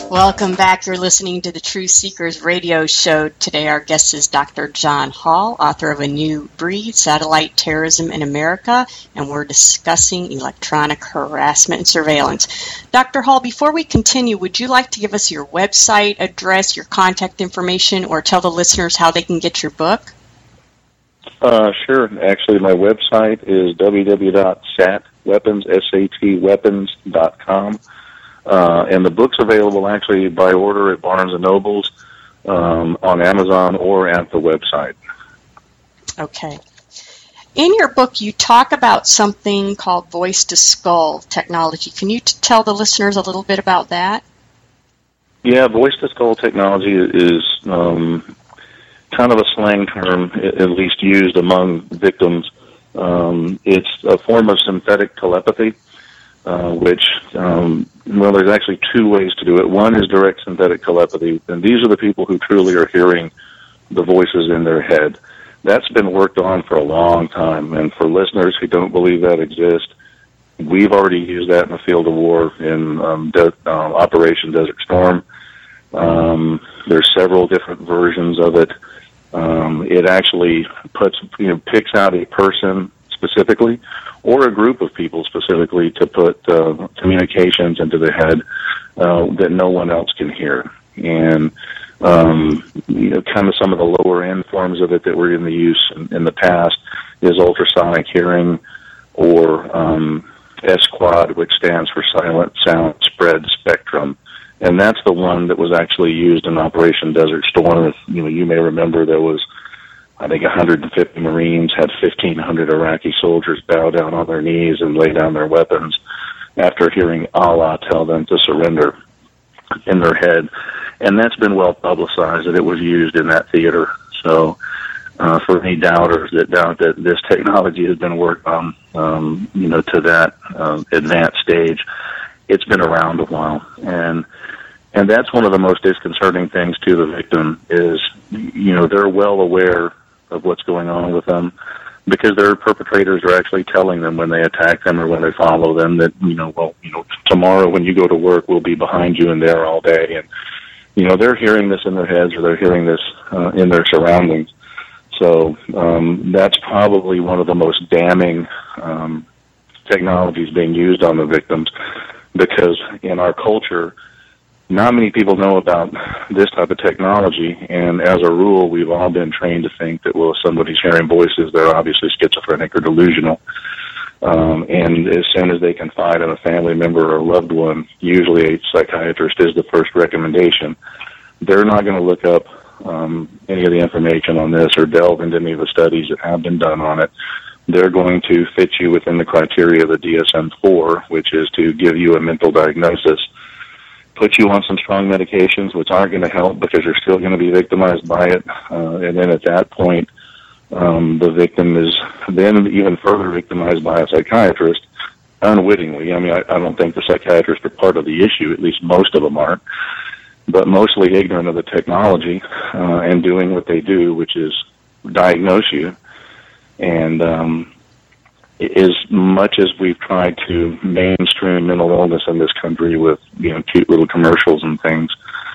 Welcome back. You're listening to the Truth Seekers radio show. Today our guest is Dr. John Hall, author of A New Breed, Satellite Terrorism in America, and we're discussing electronic harassment and surveillance. Dr. Hall, before we continue, would you like to give us your website address, your contact information, or tell the listeners how they can get your book? Sure. Actually, my website is www.satweapons.com. And the book's available actually by order at Barnes & Noble's, on Amazon, or at the website. Okay. In your book, you talk about something called voice-to-skull technology. Can you tell the listeners a little bit about that? Yeah, voice-to-skull technology is kind of a slang term, at least used among victims. It's a form of synthetic telepathy, which, there's actually two ways to do it. One is direct synthetic telepathy, and these are the people who truly are hearing the voices in their head. That's been worked on for a long time, and for listeners who don't believe that exists, we've already used that in the field of war in Operation Desert Storm. There's several different versions of it. It actually picks out a person specifically, or a group of people specifically, to put communications into the head that no one else can hear. And kind of some of the lower end forms of it that were in the use in the past is ultrasonic hearing, or SQUAD, which stands for Silent Sound Spread Spectrum. And that's the one that was actually used in Operation Desert Storm. You may remember there was, I think, 150 Marines had 1,500 Iraqi soldiers bow down on their knees and lay down their weapons after hearing Allah tell them to surrender in their head. And that's been well publicized that it was used in that theater. So for any doubters that doubt that this technology has been worked on, to that advanced stage, it's been around a while. And that's one of the most disconcerting things to the victim is, they're well aware of what's going on with them, because their perpetrators are actually telling them when they attack them or when they follow them that, tomorrow when you go to work, we'll be behind you and there all day. And, they're hearing this in their heads, or they're hearing this in their surroundings. So that's probably one of the most damning technologies being used on the victims, because in our culture, not many people know about this type of technology, and as a rule, we've all been trained to think that, well, if somebody's hearing voices, they're obviously schizophrenic or delusional. And as soon as they confide in a family member or a loved one, usually a psychiatrist is the first recommendation. They're not going to look up any of the information on this or delve into any of the studies that have been done on it. They're going to fit you within the criteria of the DSM-IV, which is to give you a mental diagnosis, put you on some strong medications, which aren't going to help because you're still going to be victimized by it. And then at that point, the victim is then even further victimized by a psychiatrist unwittingly. I mean, I don't think the psychiatrists are part of the issue, at least most of them aren't, but mostly ignorant of the technology and doing what they do, which is diagnose you. And as much as we've tried to mainstream mental illness in this country with, cute little commercials and things,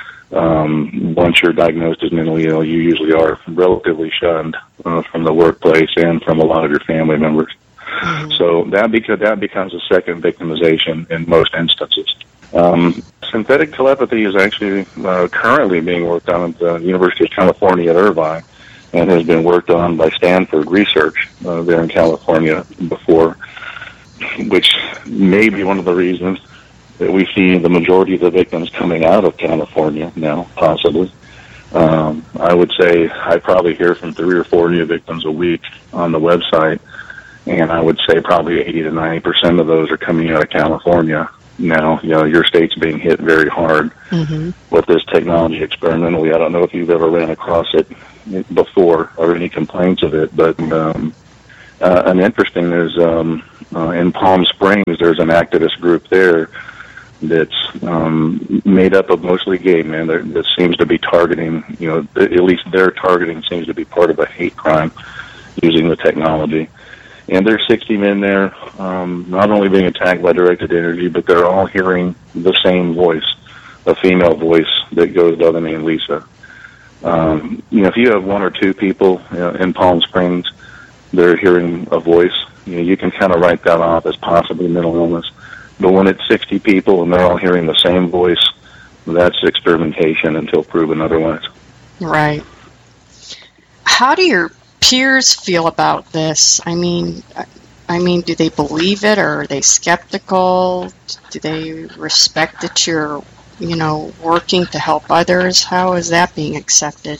once you're diagnosed as mentally ill, you usually are relatively shunned from the workplace and from a lot of your family members. Mm-hmm. So that becomes a second victimization in most instances. Synthetic telepathy is actually currently being worked on at the University of California at Irvine, and has been worked on by Stanford Research there in California before, which may be one of the reasons that we see the majority of the victims coming out of California now, possibly. I would say I probably hear from 3 or 4 new victims a week on the website, and I would say probably 80 to 90% of those are coming out of California. Now, your state's being hit very hard with this technology experimentally. I don't know if you've ever ran across it before or any complaints of it, but an interesting is in Palm Springs, there's an activist group there that's made up of mostly gay men that seems to be targeting, at least their targeting seems to be part of a hate crime using the technology. And there's 60 men there, not only being attacked by directed energy, but they're all hearing the same voice a female voice that goes by the name Lisa. If you have one or two people in Palm Springs that are hearing a voice, you can kind of write that off as possibly mental illness. But when it's 60 people and they're all hearing the same voice, that's experimentation until proven otherwise. Right. How do your peers feel about this? I mean, do they believe it, or are they skeptical? Do they respect that you're, working to help others? How is that being accepted?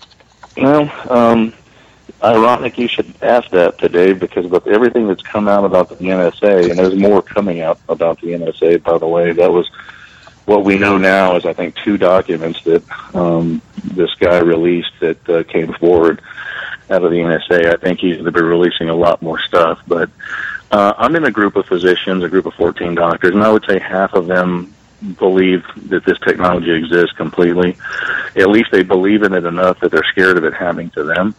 Well, ironic you should ask that today, because with everything that's come out about the NSA, and there's more coming out about the NSA, by the way, that was what we know now is, I think, 2 documents that this guy released that came forward out of the NSA. I think he's going to be releasing a lot more stuff. But I'm in a group of physicians, a group of 14 doctors, and I would say half of them believe that this technology exists completely. At least they believe in it enough that they're scared of it happening to them.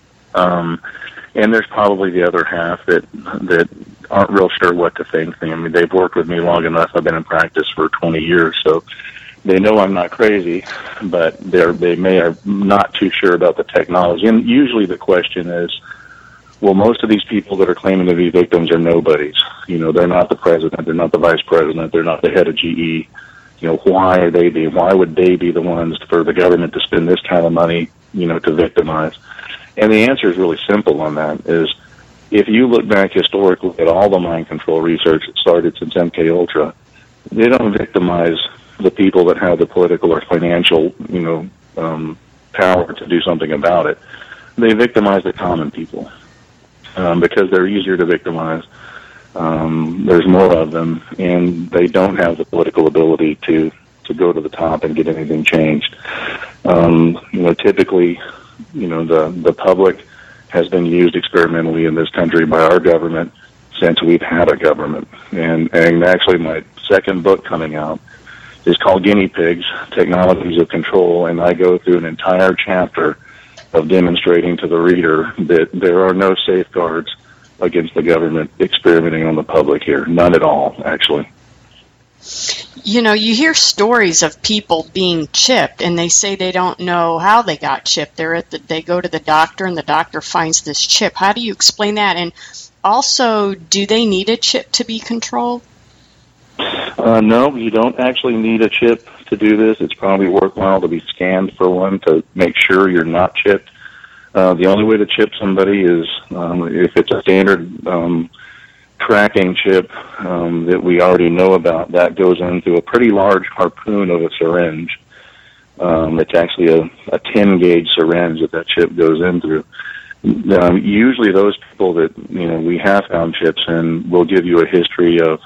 And there's probably the other half that aren't real sure what to think. I mean, they've worked with me long enough. I've been in practice for 20 years, so they know I'm not crazy, but they may are not too sure about the technology. And usually the question is, well, most of these people that are claiming to be victims are nobodies. They're not the president, they're not the vice president, they're not the head of GE. Why would they be the ones for the government to spend this kind of money, to victimize? And the answer is really simple on that, is if you look back historically at all the mind control research that started since MKUltra, they don't victimize the people that have the political or financial, power to do something about it. They victimize the common people because they're easier to victimize. There's more of them, and they don't have the political ability to go to the top and get anything changed. Typically, the public has been used experimentally in this country by our government since we've had a government. And actually my second book coming out is called Guinea Pigs, Technologies of Control, and I go through an entire chapter of demonstrating to the reader that there are no safeguards against the government experimenting on the public here. None at all, actually. You hear stories of people being chipped, and they say they don't know how they got chipped. They go to the doctor, and the doctor finds this chip. How do you explain that? And also, do they need a chip to be controlled? No, you don't actually need a chip to do this. It's probably worthwhile to be scanned for one to make sure you're not chipped. The only way to chip somebody is if it's a standard tracking chip that we already know about. That goes into a pretty large harpoon of a syringe. It's actually a 10-gauge syringe that chip goes in through. Usually those people that we have found chips in will give you a history of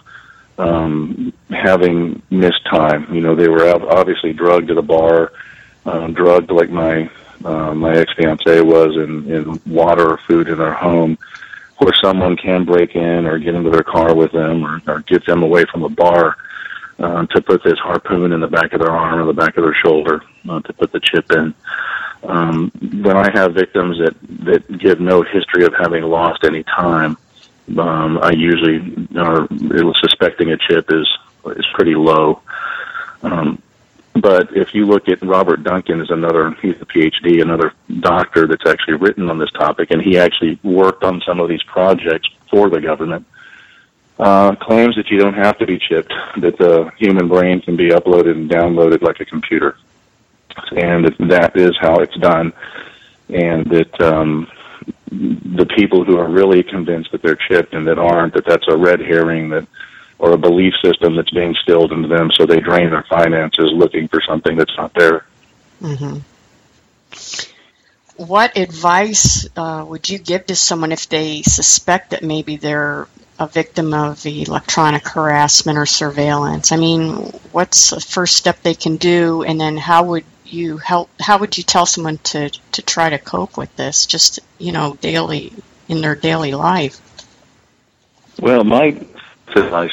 having missed time. They were obviously drugged at a bar, drugged like my ex-fiancée was in water or food in their home, where someone can break in or get into their car with them or get them away from a bar to put this harpoon in the back of their arm or the back of their shoulder to put the chip in. When I have victims that give no history of having lost any time, I usually are suspecting a chip is pretty low. But if you look at Robert Duncan, he's a PhD, another doctor that's actually written on this topic, and he actually worked on some of these projects for the government, claims that you don't have to be chipped, that the human brain can be uploaded and downloaded like a computer. And that is how it's done. And that the people who are really convinced that they're chipped and that aren't, that's a red herring or a belief system that's being instilled into them, so they drain their finances looking for something that's not there. Mm-hmm. What advice would you give to someone if they suspect that maybe they're a victim of electronic harassment or surveillance? I mean, what's the first step they can do, and then how would you tell someone to try to cope with this, just daily in their daily life? Well, my advice